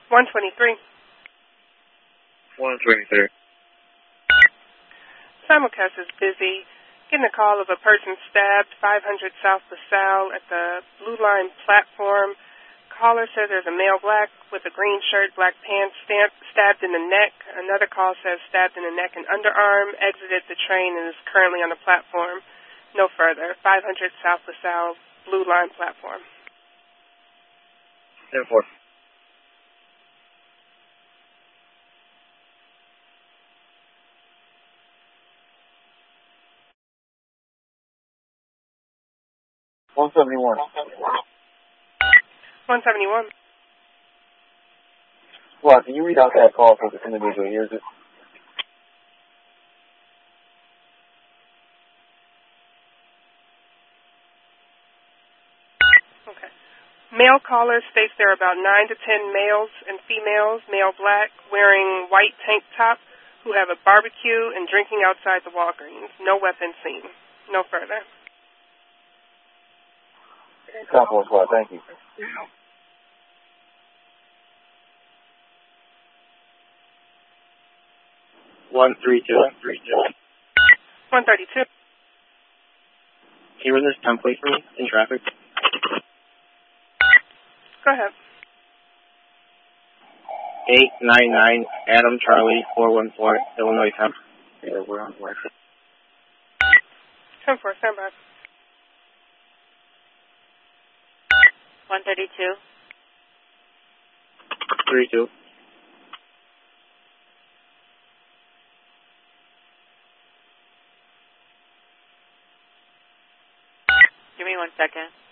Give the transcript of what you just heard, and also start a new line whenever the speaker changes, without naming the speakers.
123.
123.
Simulcast is busy. Getting a call of a person stabbed 500 South LaSalle at the Blue Line platform. Caller says there's a male black with a green shirt, black pants, stabbed in the neck. Another call says stabbed in the neck and underarm, exited the train and is currently on the platform. No further. 500 South LaSalle, Blue Line platform.
10-4. $171.
171.
Well, can you read out that call so this individual hears it?
Okay. Male caller states there are about 9 to 10 males and females, male black, wearing white tank top, who have a barbecue and drinking outside the Walgreens. No weapons seen. No further.
Southwest Squad, thank you. 132.
132.
Can you run this template for me in traffic?
Go ahead.
899 Adam Charlie 414 Illinois Temp. Yeah, we're on board.
10-4, stand by.
132.
32.
Give me 1 second.